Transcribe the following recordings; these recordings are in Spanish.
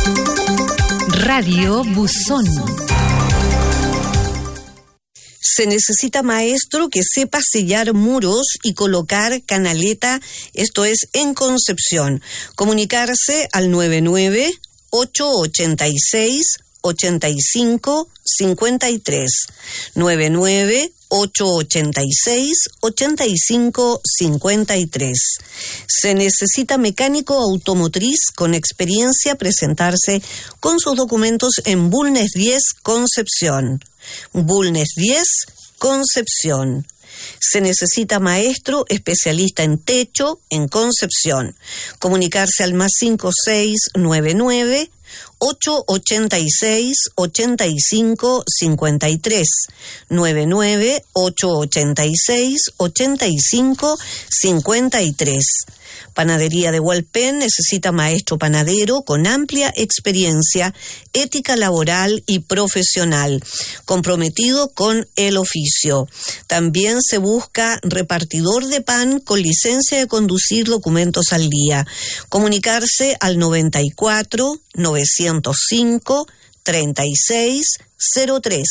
Radio Buzón. Se necesita maestro que sepa sellar muros y colocar canaleta, esto es en Concepción. Comunicarse al 99-886-8553. 99-886-8553. Se necesita mecánico automotriz con experiencia, presentarse con sus documentos en Bulnes 10, Concepción. Bulnes 10, Concepción. Se necesita maestro especialista en techo en Concepción. Comunicarse al +5699 886-8553. 99-886-8553. Panadería de Hualpén necesita maestro panadero con amplia experiencia, ética laboral y profesional, comprometido con el oficio. También se busca repartidor de pan con licencia de conducir, documentos al día. Comunicarse al 94-905-3603.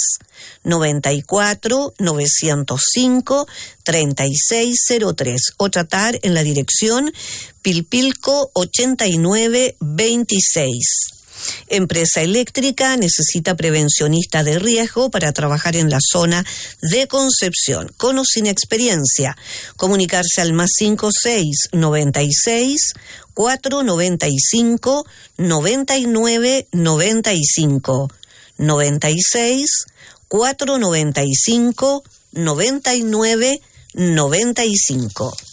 94-905-3603 o tratar en la dirección Pilpilco 8926. Empresa eléctrica necesita prevencionista de riesgo para trabajar en la zona de Concepción, con o sin experiencia. Comunicarse al +5696 495 9995 96 495 9995.